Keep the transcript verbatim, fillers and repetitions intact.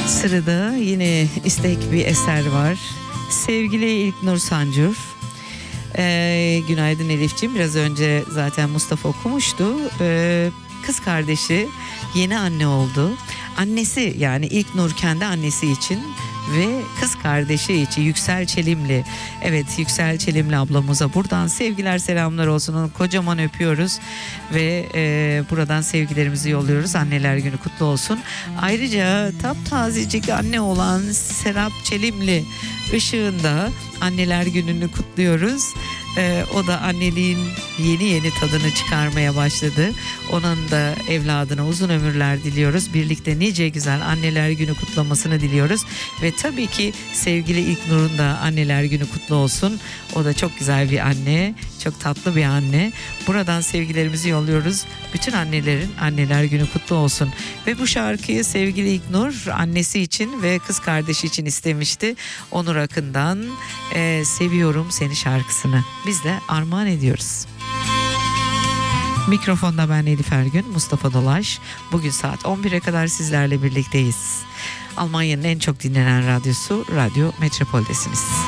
Sırada yine istek bir eser var. Sevgili İlknur Sancur. Ee, günaydın Elifciğim. Biraz önce zaten Mustafa okumuştu. Ee, kız kardeşi yeni anne oldu. Annesi, yani İlknur kendi annesi için ve kız kardeşi için Yüksel Çelimli. Evet, Yüksel Çelimli ablamıza buradan sevgiler, selamlar olsun. Onu kocaman öpüyoruz ve e, buradan sevgilerimizi yolluyoruz. Anneler Günü kutlu olsun. Ayrıca taptazecik anne olan Serap Çelimli ışığında Anneler Günü'nü kutluyoruz. Ee, o da anneliğin yeni yeni tadını çıkarmaya başladı. Onun da evladına uzun ömürler diliyoruz. Birlikte nice güzel Anneler Günü kutlamasını diliyoruz. Ve tabii ki sevgili İlknur'un da Anneler Günü kutlu olsun. O da çok güzel bir anne, çok tatlı bir anne. Buradan sevgilerimizi yolluyoruz. Bütün annelerin Anneler Günü kutlu olsun. Ve bu şarkıyı sevgili İlknur annesi için ve kız kardeşi için istemişti. Onur Akın'dan e, Seviyorum Seni şarkısını biz de armağan ediyoruz. Mikrofonda ben Elif Ergün, Mustafa Dolaş. Bugün saat on bire kadar sizlerle birlikteyiz. Almanya'nın en çok dinlenen radyosu Radyo Metropol'desiniz.